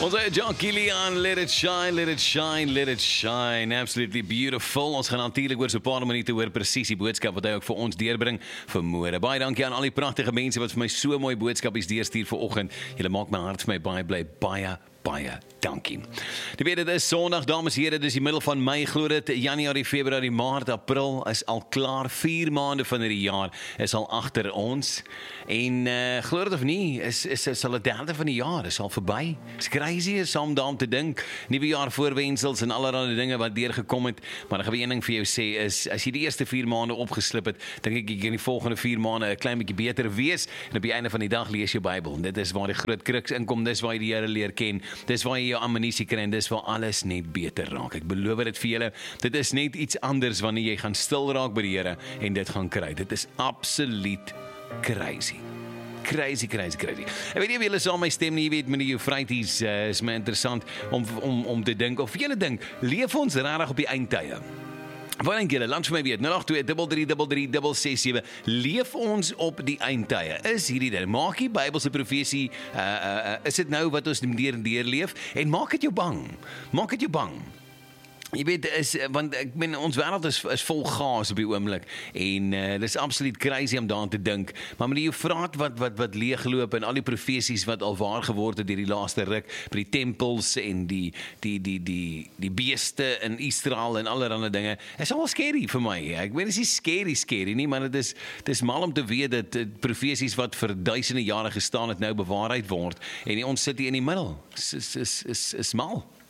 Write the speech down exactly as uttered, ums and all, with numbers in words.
Ons het John Kilian, let it shine, let it shine, let it shine. Absolutely beautiful. Ons gaan natuurlik oor so 'n paar minute oor presies die boodskap wat hy ook vir ons deurbring vanmôre. Baie dankie aan al die pragtige mense wat vir my so mooi boodskapies deurstuur vanoggend. Julle maak my hart vir my baie bly. Baie baie dankie. Jy weet, dit is Sondag, dames en here, dis die middel van Mei, glo dit, Januarie, Februarie, Maart, April is al klaar, vier maande van die jaar is al agter ons, en uh, glo dit of nie, is, is, is al 'n derde van die jaar, is al verby, is crazy, is om daarom te dink, nuwe jaar voorwensels en allerlei dinge wat deurgekom het, maar ek gaan een ding vir jou sê, is, as jy die eerste vier maande opgeslip het, dink ek, jy kan die volgende vier maande 'n klein bietjie beter wees, en op die einde van die dag lees jou Bybel, en dit is waar die groot kruks inkom, dis waar jy die Here leer ken, dis waar jy jou ammunisie kry, en dis waar alles net beter raak. Ek beloof dit vir julle, dit is net iets anders wanneer jy gaan stil raak by die Here en dit gaan kry. Dit is absoluut crazy. Crazy, crazy, crazy. Ek weet nie of julle saam my stem nie, jy weet, meneer Vryties, uh, is my interessant om, om, om te dink, of julle dink, leef ons regtig op die eindtye? Wat dink julle? Laat vir my weet, nul agt twee, drie drie drie, drie ses sewe, leef ons op die eindtye? Is hierdie ding, maak die Bybelse profesie, uh, uh, uh, is dit nou wat ons deur en deur leef? En maak dit jou bang, maak dit jou bang. Jy weet, is, want ek meen, ons wêreld is, is vol gaas op die oomblik, en uh, dit is absoluut crazy om daaraan te dink, maar met die Eufraat wat, wat, wat leegloop, en al die profesies wat al waar geword het deur die laaste ruk, by die tempels, en die, die, die, die, die beeste in Israel, en allerlei dinge, is al scary vir my, ek weet, dit is nie scary, scary nie, maar dit is, dit is mal om te weet, dat uh, profesies wat vir duisende jare gestaan het, nou bewaarheid word, en ons sit hier in die middel, is, is, is, is, is mal.